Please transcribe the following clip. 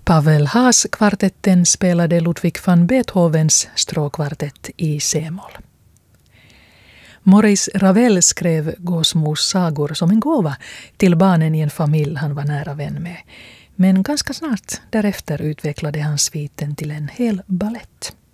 Pavel Haas-kvartetten spelade Ludwig van Beethovens stråkkvartett i C-moll. Maurice Ravel skrev Gåsmos sagor som en gåva till barnen i en familj han var nära vän med. Men ganska snart därefter utvecklade han sviten till en hel ballett.